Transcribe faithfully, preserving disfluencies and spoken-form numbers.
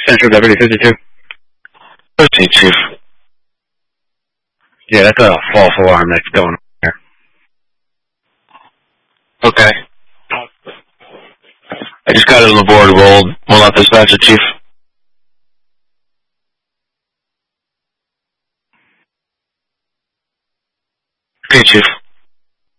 Central Deputy fifty-two. fifteen, Chief. Yeah, that's a false alarm that's going on here. Okay. I just got it on the board. We'll, we'll not dispatch it, Chief. Okay, Chief.